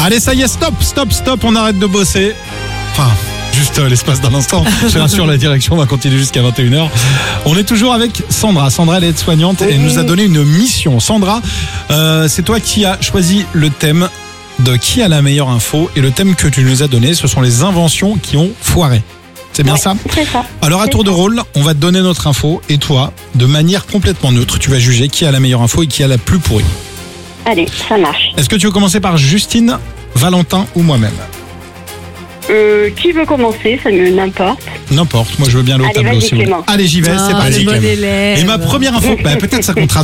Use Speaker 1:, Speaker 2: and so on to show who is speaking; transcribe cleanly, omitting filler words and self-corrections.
Speaker 1: Allez, ça y est, stop, on arrête de bosser. Enfin, juste l'espace d'un instant. Je rassure, la direction va continuer jusqu'à 21h. On est toujours avec Sandra. Sandra, elle est aide-soignante et elle nous a donné une mission. Sandra, c'est toi qui as choisi le thème de qui a la meilleure info. Et le thème que tu nous as donné, ce sont les inventions qui ont foiré. C'est bien ça ?
Speaker 2: C'est ça.
Speaker 1: Alors à tour de rôle, on va te donner notre info et toi, de manière complètement neutre, tu vas juger qui a la meilleure info et qui a la plus pourrie.
Speaker 2: Allez, ça marche.
Speaker 1: Est-ce que tu veux commencer par Justine, Valentin ou moi-même ?
Speaker 2: Qui veut commencer? Ça me n'importe.
Speaker 1: N'importe, moi je veux bien le
Speaker 2: Allez,
Speaker 1: tableau.
Speaker 2: vas-y,
Speaker 1: Si vous voulez.
Speaker 2: Clément.
Speaker 1: Allez, j'y vais, c'est parti.
Speaker 3: le bon
Speaker 1: Clément.
Speaker 3: élève.
Speaker 1: Et ma première info, peut-être ça comptera